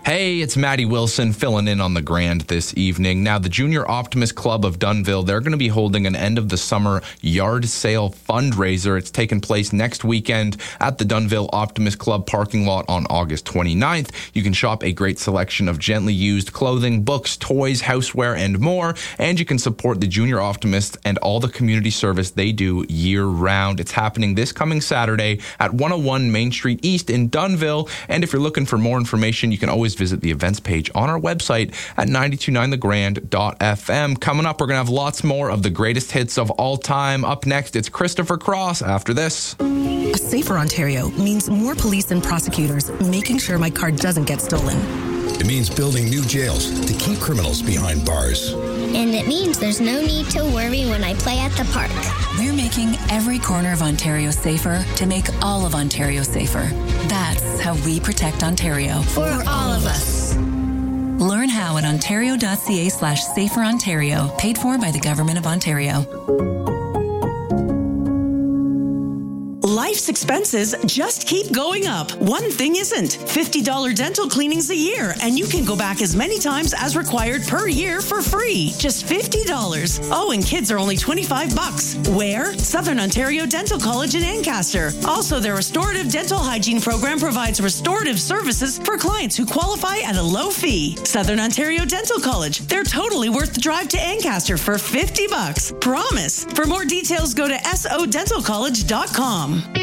Hey, it's Maddie Wilson filling in on the Grand this evening. Now, the Junior Optimist Club of Dunnville, they're going to be holding an end of the summer yard sale fundraiser. It's taking place next weekend at the Dunnville Optimist Club parking lot on August 29th. You can shop a great selection of gently used clothing, books, toys, houseware, and more. And you can support the Junior Optimists and all the community service they do year-round. It's happening this coming Saturday at 101 Main Street East in Dunnville. And if you're looking for more information, you can always visit the events page on our website at 929thegrand.fm. Coming up, we're going to have lots more of the greatest hits of all time. Up next, it's Christopher Cross after this. A safer Ontario means more police and prosecutors making sure my car doesn't get stolen. It means building new jails to keep criminals behind bars. And it means there's no need to worry when I play at the park. We're making every corner of Ontario safer to make all of Ontario safer. That's how we protect Ontario. For all of us. Learn how at ontario.ca/saferontario. Paid for by the Government of Ontario. Life's expenses just keep going up. One thing isn't. $50 dental cleanings a year, and you can go back as many times as required per year for free. Just $50. Oh, and kids are only $25. Where? Southern Ontario Dental College in Ancaster. Also, their restorative dental hygiene program provides restorative services for clients who qualify at a low fee. Southern Ontario Dental College. They're totally worth the drive to Ancaster for $50. Promise. For more details, go to sodentalcollege.com.